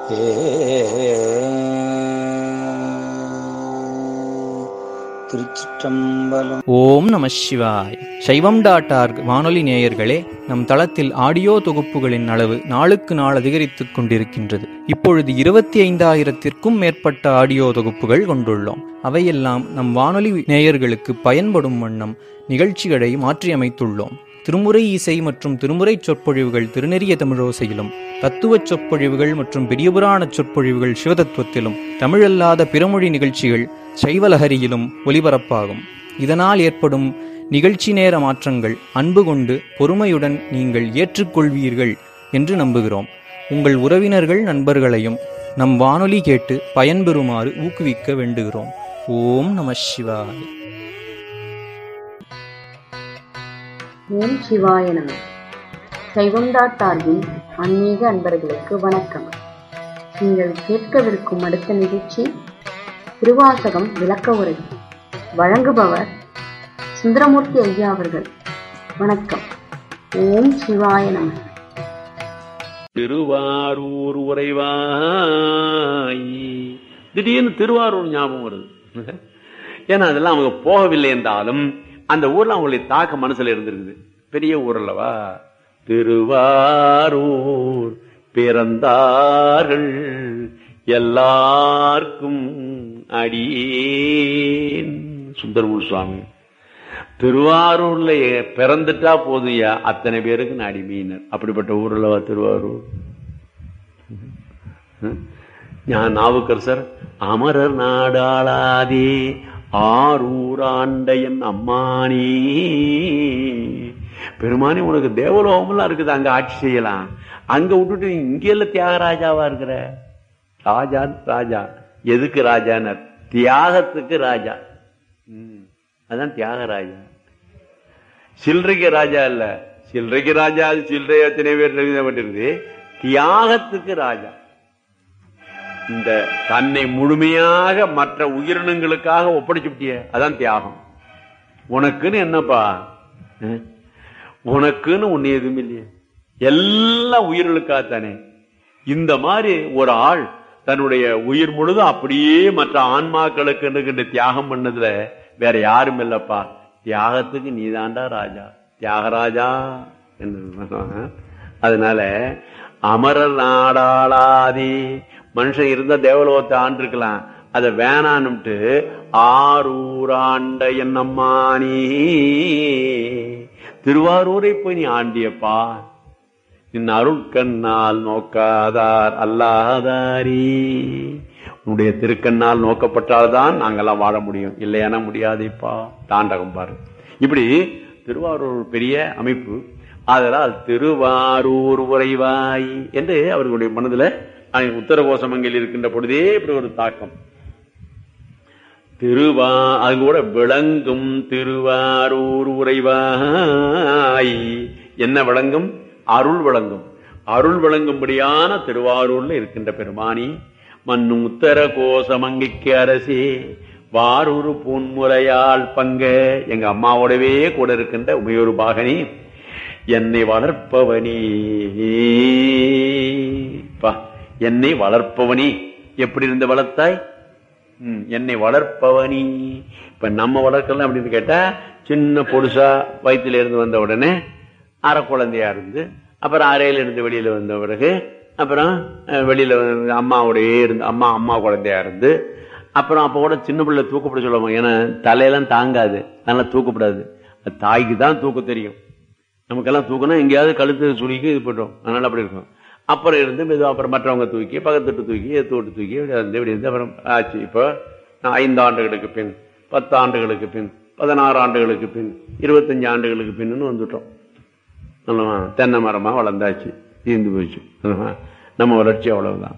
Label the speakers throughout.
Speaker 1: திருச்சிற்றம்பலம்.
Speaker 2: ஓம் நம சிவாய். சைவம்.org வானொலி நேயர்களே, நம் தளத்தில் ஆடியோ தொகுப்புகளின் அளவு நாளுக்கு நாள் அதிகரித்துக் கொண்டிருக்கின்றது. இப்பொழுது 25,000-த்திற்கும் மேற்பட்ட ஆடியோ தொகுப்புகள் கொண்டுள்ளோம். அவையெல்லாம் நம் வானொலி நேயர்களுக்கு பயன்படும் வண்ணம் நிகழ்ச்சிகளை மாற்றியமைத்துள்ளோம். திருமுறை இசை மற்றும் திருமுறை சொற்பொழிவுகள் திருநெறிய தமிழோசையிலும், தத்துவச் சொற்பொழிவுகள் மற்றும் பெரியபுராண சொற்பொழிவுகள் சிவதத்துவத்திலும், தமிழல்லாத பிறமொழி நிகழ்ச்சிகள் சைவலஹரியிலும் ஒலிபரப்பாகும். இதனால் ஏற்படும் நிகழ்ச்சி நேர மாற்றங்கள் அன்பு கொண்டு பொறுமையுடன் நீங்கள் ஏற்றுக்கொள்வீர்கள் என்று நம்புகிறோம். உங்கள் உறவினர்கள் நண்பர்களையும் நம் வானொலி கேட்டு பயன்பெறுமாறு ஊக்குவிக்க வேண்டுகிறோம். ஓம் நம சிவாய.
Speaker 3: ஓம் சிவாய நம. சைவம்.org ஆன்மீக அன்பர்களுக்கு வணக்கம். நீங்கள் கேட்கவிருக்கும் அடுத்த நிகழ்ச்சி திருவாசகம் விளக்க உரை. வழங்குபவர் சுந்தரமூர்த்தி ஐயா அவர்கள். வணக்கம். ஓம் சிவாய நம.
Speaker 4: திருவாரூர் உறைவாய். திடீர்னு திருவாரூர் ஞாபகம் வருது. ஏன்னா அதெல்லாம் அவங்க போகவில்லை என்றாலும் அந்த ஊர்ல அவங்களுடைய தாக்க மனசுல இருந்திருக்குது. பெரிய ஊர் அல்லவா. திருவாரூர் பிறந்தார்கள் எல்லாருக்கும் அடியேன். சுந்தரமூர் சுவாமி திருவாரூர்ல பிறந்துட்டா போதுயா, அத்தனை பேருக்கு அடிமையினர். அப்படிப்பட்ட ஊர்லவா திருவாரூர். ஞான நாவுக்கரசர் அமரர் நாடாளாதே ஆரூர் ஆண்டையன் அம்மானி. பெருமானி உனக்கு தேவலோகம்லாம் இருக்குது, அங்க ஆட்சி செய்யலாம். அங்க விட்டுட்டு இங்கெல்லாம் தியாகராஜாவா இருக்கிற. ராஜா ராஜா எதுக்கு ராஜானர்? தியாகத்துக்கு ராஜா. அதான் தியாகராஜா. சில்லறைக்கு ராஜா இல்ல. சில்லறைக்கு ராஜா, சில்லறை எத்தனை பேர் இருக்குது. தியாகத்துக்கு ராஜா. இந்த தன்னை முழுமையாக மற்ற உயிரினங்களுக்காக ஒப்படைச்சுட்டிய, அதான் தியாகம். உனக்குன்னு என்னப்பா? உனக்குன்னு ஒண்ணு எதுவும் இல்லையே, எல்லாம் உயிர்களுக்காகத்தானே. இந்த மாதிரி ஒரு ஆள் தன்னுடைய உயிர் முழுதும் அப்படியே மற்ற ஆன்மாக்களுக்கு தியாகம் பண்ணதுல வேற யாரும் இல்லப்பா. தியாகத்துக்கு நீதாண்டா ராஜா, தியாகராஜா என்று. அதனால அமரர் நாடாளாதி, மனுஷன் இருந்தா தேவலோகத்தை ஆண்டிருக்கலாம், அத வேணான்னுட்டு ஆரூர் ஆண்ட என்னம்மானி. திருவாரூரை போய் நீ ஆண்டியப்பா. நின் அருட்கண்ணால் நோக்காதார் அல்லாதாரி. உன்னுடைய திருக்கண்ணால் நோக்கப்பட்டால்தான் நாங்கெல்லாம் வாழ முடியும், இல்லையானா முடியாதேப்பா. தாண்டகம் பாரு. இப்படி திருவாரூர் பெரிய அமைப்பு. அதனால் திருவாரூர் உறைவாய் என்று அவர்களுடைய மனதுல உத்தர கோசமங்கில் இருக்கின்ற பொழுதே இப்படி ஒரு தாக்கம். அது கூட விளங்கும் திருவாரூர் உறைவாய். என்ன விளங்கும்? அருள் விளங்கும். அருள் விளங்கும்படியான திருவாரூர்ல இருக்கின்ற பெருமானி. மன்னும் உத்தர கோசமங்கிக்கு அரசே வாரூர் பூன்முறையால் பங்க. எங்க அம்மாவோடவே கூட இருக்கின்ற உமையொரு பாகனி, என்னை வளர்ப்பவனி. என்னை வளர்ப்பவனி. எப்படி இருந்து வளர்த்தாய்? என்னை வளர்ப்பவனி. இப்ப நம்ம வளர்க்கலாம் அப்படின்னு கேட்டா, சின்ன பொடுசா வயிற்றுல இருந்து வந்த உடனே அரை குழந்தையா இருந்து, அப்புறம் அறையில இருந்து வெளியில வந்த பிறகு, அப்புறம் வெளியில அம்மாவோடய இருந்து அம்மா குழந்தையா இருந்து, அப்புறம் அப்ப கூட சின்ன பிள்ளை தூக்கப்பட சொல்லுவாங்க. ஏன்னா தலையெல்லாம் தாங்காது, அதனால தூக்கப்படாது. தாய்க்கு தான் தூக்க தெரியும். நமக்கெல்லாம் தூக்கணும் எங்கேயாவது கழுத்து சுழிக்கு இது போட்டோம், அதனால அப்படி இருக்கும். அப்புறம் இருந்து மெதுவாக அப்புறம் மற்றவங்க தூக்கி, பக்கத்துட்டு தூக்கி, எத்தோட்டு தூக்கி இப்படி இருந்து அப்புறம் ஆச்சு. இப்போ 5 ஆண்டுகளுக்கு பின், 10 ஆண்டுகளுக்கு பின், 16 ஆண்டுகளுக்கு பின், 25 ஆண்டுகளுக்கு பின்னு வந்துட்டோம். தென்னை மரமா வளர்ந்தாச்சு, தீர்ந்து போச்சு. நம்ம வளர்ச்சி அவ்வளவுதான்.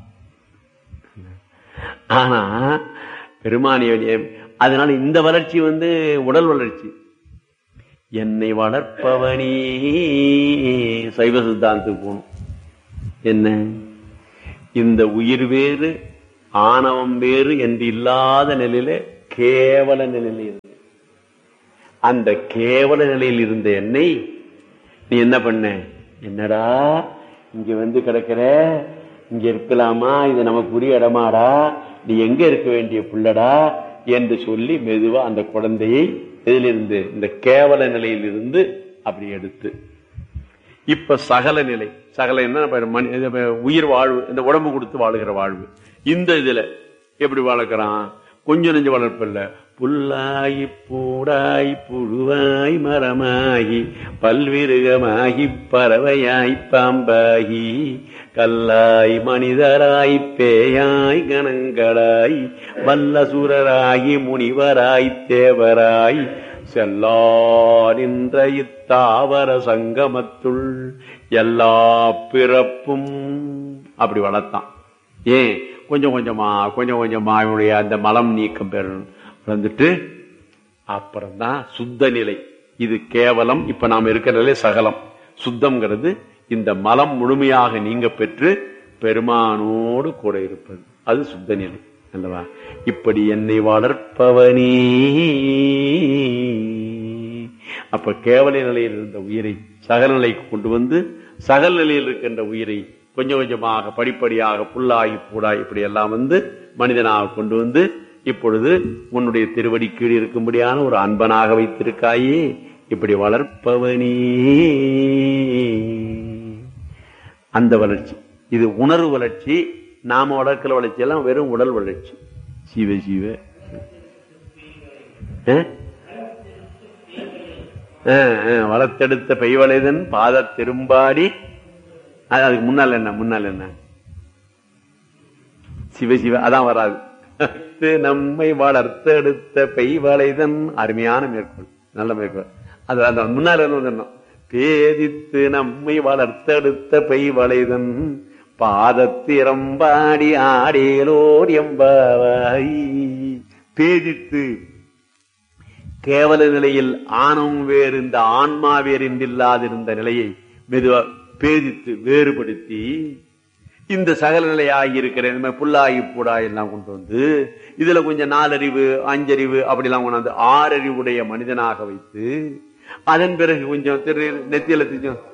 Speaker 4: ஆனா பெருமானிய அதனால இந்த வளர்ச்சி உடல் வளர்ச்சி. என்னை வளர்ப்பவனி. சைவ சித்தாந்தத்துக்கு போகணும். என்ன? இந்த உயிர் வேறு ஆணவம் வேறு என்று இல்லாத நிலையில கேவல நிலையில இருந்து, அந்த கேவல நிலையில் இருந்த என்னை நீ என்ன பண்ண? என்னடா இங்க கிடக்கிற, இங்க இருக்கலாமா, இது நமக்கு உரிய இடமாடா, நீ எங்க இருக்க வேண்டிய புள்ளடா என்று சொல்லி மெதுவா அந்த குழந்தையை இதிலிருந்து, இந்த கேவல நிலையிலிருந்து அப்படி எடுத்து, இப்ப சகல நிலை, சகல என்ன உயிர் வாழ்வு, இந்த உடம்பு கொடுத்து வாழுகிற வாழ்வு, இந்த இதுல எப்படி வளர்க்கிறான்? கொஞ்சம் நெஞ்சு வளர்ப்பு இல்ல, புல்லாகி பூடாய் புழுவாய் மரமாகி பல்விருகமாகி பறவையாய் பாம்பாகி கல்லாய் மனிதராய் பேயாய் கணங்களாய் வல்லசுரராகி முனிவராய் தேவராய் செல்லார் என்ற இத்தாவர சங்கமத்துள் எல்லா பிறப்பும் அப்படி வளர்த்தான். ஏன்? கொஞ்சம் கொஞ்சமா அவனுடைய அந்த மலம் நீக்கம் பெறணும். வந்துட்டு அப்புறம்தான் சுத்த நிலை. இது கேவலம். இப்ப நாம இருக்கிற நிலை சகலம். சுத்தம்ங்கிறது இந்த மலம் முழுமையாக நீங்க பெற்று பெருமானோடு கூட இருப்பது, அது சுத்த நிலை அல்லவா? இப்படி என்னை வளர்ப்பவனே. அப்ப கேவல நிலையில் இருந்த உயிரை சகல நிலைக்கு கொண்டு வந்து, சகல நிலையில் இருக்கின்ற உயிரை கொஞ்சம் கொஞ்சமாக படிப்படியாக புல்லாகி பூடாய் இப்படி எல்லாம் வந்து மனிதனாக கொண்டு வந்து, இப்பொழுது உன்னுடைய திருவடி கீழ் இருக்கும்படியான ஒரு அன்பனாக வைத்திருக்காயே, இப்படி வளர்ப்பவனே. அந்த வளர்ச்சி இது உணர்வு வளர்ச்சி. நாம வளர்க்கிற வளர்ச்சி எல்லாம் வெறும் உடல் வளர்ச்சி. சிவ சிவ வளர்த்தெடுத்த பெய்வளைதன் பாத திரும்பாடி. அதுக்கு முன்னால் என்ன சிவசிவ அதான் வராது. நம்மை வளர்த்தெடுத்த பெய்வளைதன். அருமையான மேற்கோள், நல்ல மேற்கோள். அது அந்த முன்னால் என்ன? பேதித்து நம்மை வளர்த்தெடுத்த பெய்வளைதன் பாதத்திரம்பாடி ஆடேலோர் எம்பாவாய். பேதித்து கேவல நிலையில் ஆணவம் வேறு இந்த ஆன்மா வேறு இல்லாதிருந்த நிலையை மெதுவா பேதித்து வேறுபடுத்தி இந்த சகல நிலையாகி இருக்கிற புல்லாகி பூடாய் எல்லாம் கொண்டு வந்து இதுல கொஞ்சம் 4 அறிவு 5 அறிவு அப்படிலாம் கொண்டாந்து 6 அறிவுடைய மனிதனாக வைத்து, அதன் பிறகு கொஞ்சம் நெத்தியில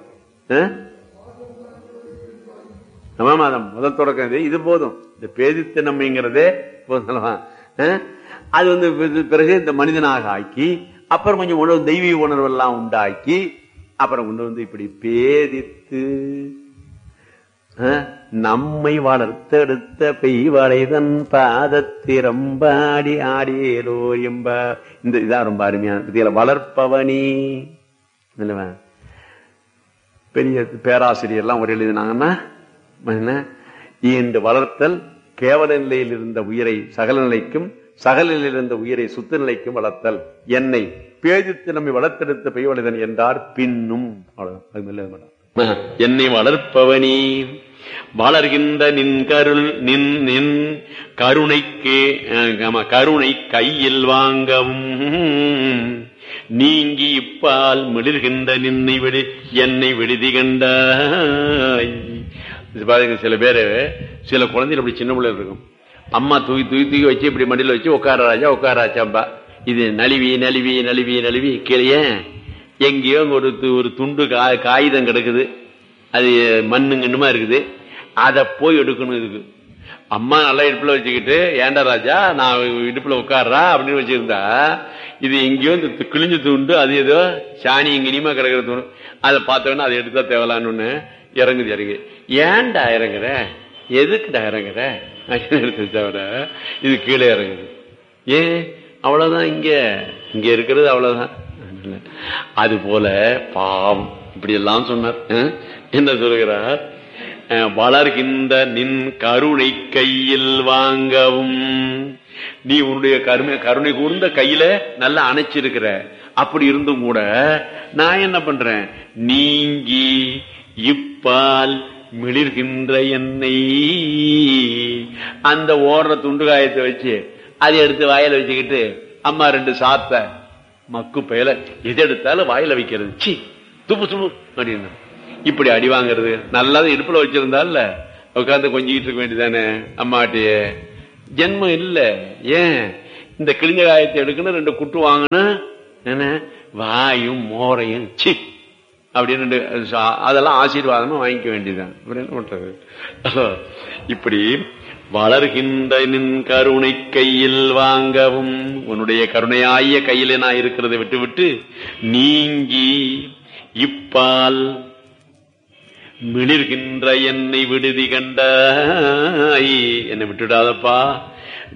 Speaker 4: மாதம் முதல் தொடக்கம் இது போதும். இந்த பேதித்து நம்மங்கிறதே அது வந்து பிறகு இந்த மனிதனாக ஆக்கி, அப்புறம் கொஞ்சம் உணர்வு தெய்வீக உணர்வு எல்லாம் உண்டாக்கி, அப்புறம் கொண்டு வந்து இப்படி பேதித்து நம்மை வளர்த்தெடுத்த பெய்வளைதன் பாதத்திரம்பாடி ஆடியேலோ எம்ப. இந்த இதான் ரொம்ப அருமையான வளர்ப்பவனி. பெரிய பேராசிரியர் எல்லாம் ஒரு எழுதினாங்கன்னா, இந்த வளர்த்தல் கேவல நிலையில் இருந்த உயிரை சகல நிலைக்கும், சகல நிலையில் இருந்த உயிரை சுத்த நிலைக்கும் வளர்த்தல். என்னை பேதித்து நம்மை வளர்த்தெடுத்த பெய்வளைதன் என்றார். பின்னும் என்னை வளர்ப்பவனி வளர்கின்ற நின் கருள் நின் கருணைக்கு கருணை கையில் வாங்கவும் நீங்கி இப்பால் மிளிர்கின்ற நின்னை விடு என்னை விடுதி கண்டாய். சில பேரு சில குழந்தைகள் அப்படி சின்ன பிள்ளை இருக்கும், அம்மா தூக்கி வச்சு இப்படி மடியில வச்சு உட்காராஜா உட்காராச்சாம்பா. இது நழுவி நழுவி நழுவி நழுவி கீழே எங்கேயோ ஒரு துண்டு காகிதம் கிடக்குது, அது மண்ணுங்கன்னுமா இருக்குது, அதை போய் எடுக்கணும். இதுக்கு அம்மா நல்லா இடுப்புல வச்சுக்கிட்டு ஏண்டா ராஜா நான் இடுப்புல உட்கார்றா அப்படின்னு வச்சிருந்தா, இது எங்கேயோ இந்த கிழிஞ்ச துண்டு, அது ஏதோ சாணி இங்கினியமா கிடக்கிற தூண்டு, அதை பார்த்தோன்னா அதை எடுத்தா தேவலான்னு இறங்கு. ஏன்டா இறங்குற, எதுக்குடா இறங்குற எடுத்துவிட, இது கீழே இறங்குது. ஏன் அவ்வளவுதான், இங்க இருக்கிறது அவ்வளவுதான். அது போல பாவம் இப்படி எல்லாம் சொன்னார். என்ன சொல்கிறார்? வளர்கின்ற நின் கருணை கையில் வாங்கவும். நீ உன்னுடைய கருணை கூர்ந்த கையில நல்லா அணைச்சிருக்கிற, அப்படி இருந்தும் கூட நான் என்ன பண்றேன், நீங்கி இப்பால் மிளிர்கின்ற எண்ணெய் அந்த ஓடுற துண்டு காயத்தை வச்சு அதை எடுத்து வாயில வச்சுக்கிட்டு, அம்மா 2 சாத்த மக்கு பயல எது எடுத்தாலும் வாயில வைக்கிறது, சி துப்பு துப்பு அப்படின்னு இப்படி அடி வாங்கிறது. நல்லா இடுப்புல வச்சிருந்தால உட்காந்து கொஞ்சிக்கிட்டு இருக்க வேண்டியதானே அம்மாட்டிய. ஜென்மம் இல்ல. ஏன் இந்த கிழிஞ்ச காயத்தை எடுக்கணும், 2 குட்டு வாங்கணும், என்ன வாயும் மோரையும் சி அப்படின்னு அதெல்லாம் ஆசீர்வாதமா வாங்கிக்க வேண்டியதுதான். என்ன பண்றது? இப்படி வளர்கின்ற நின் கருணை கையில் வாங்கவும், உன்னுடைய கருணையாய கையில நான் இருக்கிறத விட்டு விட்டு நீங்கி இப்பால் மிளிர்கின்ற என்னை விடுதி கண்டாய், என்னை விட்டுடாதப்பா.